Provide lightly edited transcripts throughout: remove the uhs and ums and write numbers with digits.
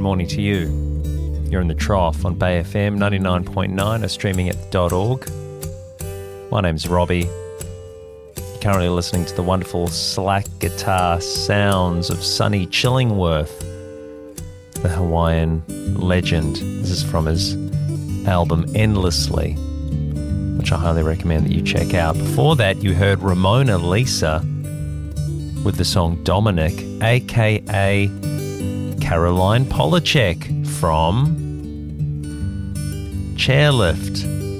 morning to you. You're in the Trough on Bay FM 99.9 or streaming at .org. My name's Robbie. You're currently listening to the wonderful slack guitar sounds of Sonny Chillingworth, the Hawaiian legend. This is from his album Endlessly, which I highly recommend that you check out. Before that, you heard Ramona Lisa with the song Dominic, aka Caroline Polachek from Chairlift.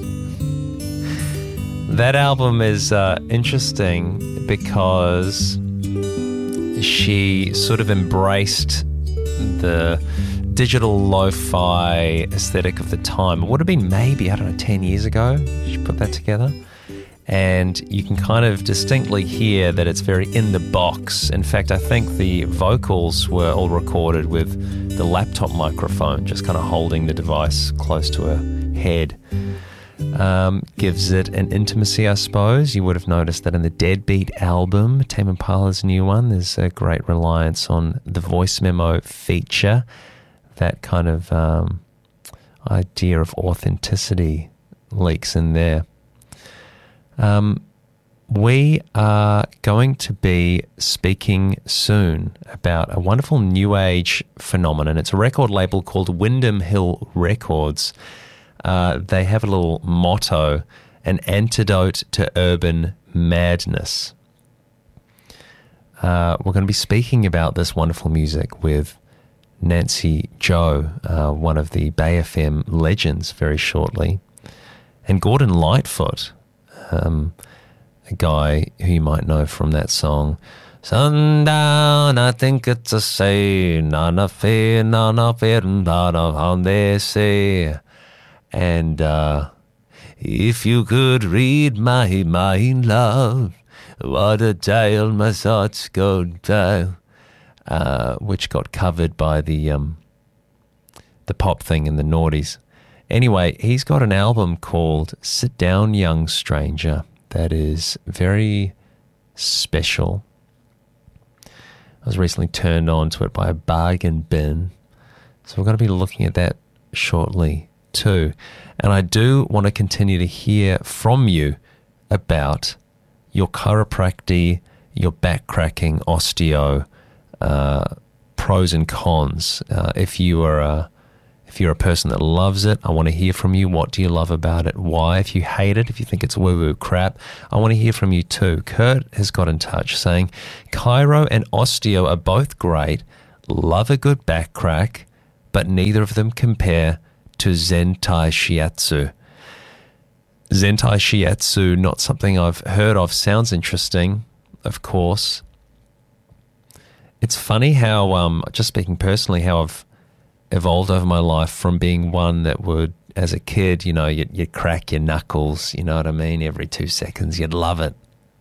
That album is interesting because she sort of embraced the digital lo-fi aesthetic of the time. It would have been maybe, 10 years ago she put that together. And you can kind of distinctly hear that it's very in the box. In fact, I think the vocals were all recorded with the laptop microphone, just kind of holding the device close to her head. Gives it an intimacy, I suppose. You would have noticed that in the Deadbeat album, Tame Impala's new one, there's a great reliance on the voice memo feature. That kind of idea of authenticity leaks in there. We are going to be speaking soon about a wonderful new age phenomenon. It's a record label called Windham Hill Records. They have a little motto, an antidote to urban madness. We're going to be speaking about this wonderful music with Nancy Joe, one of the Bay FM legends, very shortly, and Gordon Lightfoot, a guy who you might know from that song, Sundown, I think it's a say, none of fear, none of how they say. And if you could read my mind, love, what a tale my thoughts go down, which got covered by the pop thing in the noughties. Anyway, he's got an album called Sit Down, Young Stranger that is very special. I was recently turned on to it by a bargain bin, so we're going to be looking at that shortly too. And I do want to continue to hear from you about your chiropractic, your back cracking, osteo, pros and cons. If you're a person that loves it, I want to hear from you. What do you love about it? Why? If you hate it, if you think it's woo-woo crap, I want to hear from you too. Kurt has got in touch saying, Chiro and osteo are both great, love a good back crack, but neither of them compare to Zentai Shiatsu. Zentai Shiatsu, not something I've heard of. Sounds interesting, of course. It's funny how, just speaking personally, how I've evolved over my life from being one that would, as a kid, you'd crack your knuckles, you know what I mean, every 2 seconds, you'd love it.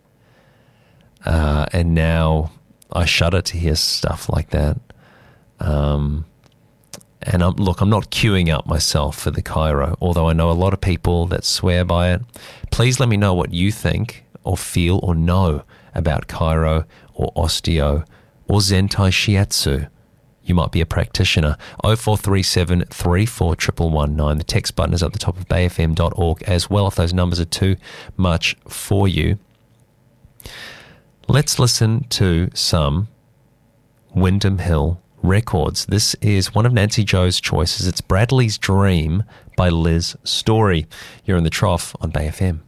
And now I shudder to hear stuff like that. And I'm not queuing up myself for the chiro, although I know a lot of people that swear by it. Please let me know what you think or feel or know about chiro or osteo or Zentai Shiatsu. You might be a practitioner. 0437 34 119. The text button is at the top of bayfm.org as well if those numbers are too much for you. Let's listen to some Windham Hill Records. This is one of Nancy Joe's choices. It's Bradley's Dream by Liz Story. You're in the Trough on Bay FM.